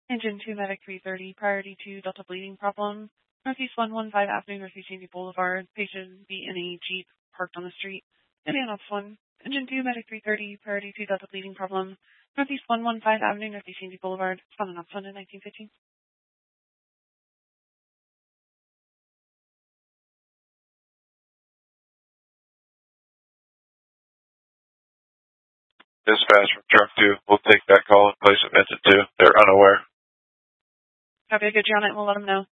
Engine 2 Medic 330, priority to Delta bleeding problem. Northeast 115 Avenue, Northeast Sandy Boulevard. Patient be in a Jeep parked on the street. Indian Ops 1. Engine 2 Medic 330, priority to Delta bleeding problem. Northeast 115 Avenue, Northeast Sandy Boulevard. Found an Ops 1 in 1915. Dispatch from truck 2. We'll take that call and place a message 2. They're unaware. Copy, good, you're on it. We'll let them know.